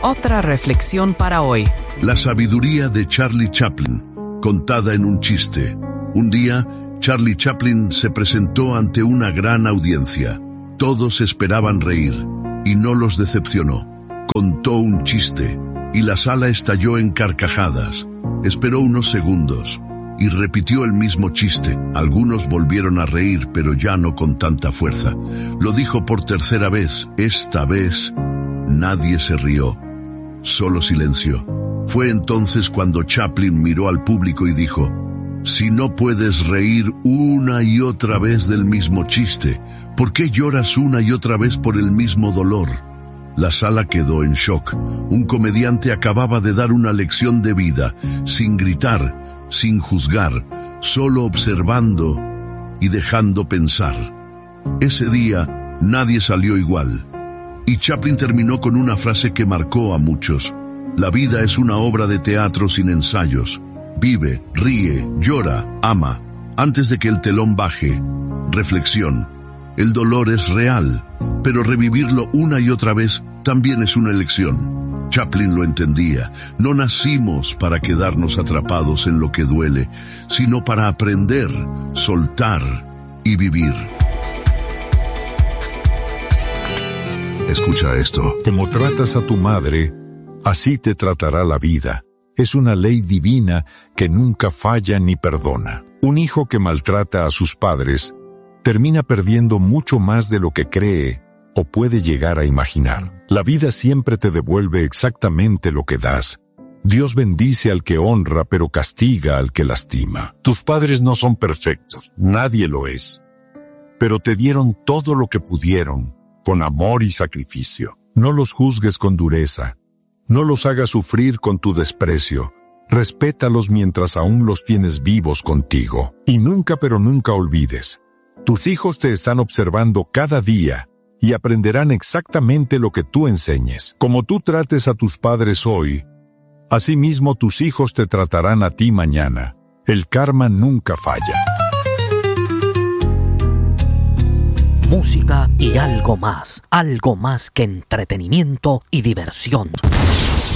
Otra reflexión para hoy. La sabiduría de Charlie Chaplin, contada en un chiste. Un día, Charlie Chaplin se presentó ante una gran audiencia. Todos esperaban reír, y no los decepcionó. Contó un chiste, y la sala estalló en carcajadas. Esperó unos segundos, y repitió el mismo chiste. Algunos volvieron a reír, pero ya no con tanta fuerza. Lo dijo por tercera vez. Esta vez, nadie se rió. Solo silencio. Fue entonces cuando Chaplin miró al público y dijo: si no puedes reír una y otra vez del mismo chiste, ¿por qué lloras una y otra vez por el mismo dolor? La sala quedó en shock. Un comediante acababa de dar una lección de vida, sin gritar, sin juzgar, solo observando y dejando pensar. Ese día, nadie salió igual. Y Chaplin terminó con una frase que marcó a muchos. La vida es una obra de teatro sin ensayos. Vive, ríe, llora, ama, antes de que el telón baje. Reflexión. El dolor es real, pero revivirlo una y otra vez también es una elección. Chaplin lo entendía. No nacimos para quedarnos atrapados en lo que duele, sino para aprender, soltar y vivir. Escucha esto. Como tratas a tu madre, así te tratará la vida. Es una ley divina que nunca falla ni perdona. Un hijo que maltrata a sus padres termina perdiendo mucho más de lo que cree o puede llegar a imaginar. La vida siempre te devuelve exactamente lo que das. Dios bendice al que honra, pero castiga al que lastima. Tus padres no son perfectos, nadie lo es. Pero te dieron todo lo que pudieron, con amor y sacrificio. No los juzgues con dureza. No los hagas sufrir con tu desprecio. Respétalos mientras aún los tienes vivos contigo. Y nunca, pero nunca olvides. Tus hijos te están observando cada día y aprenderán exactamente lo que tú enseñes. Como tú trates a tus padres hoy, asimismo tus hijos te tratarán a ti mañana. El karma nunca falla. Música y algo más que entretenimiento y diversión.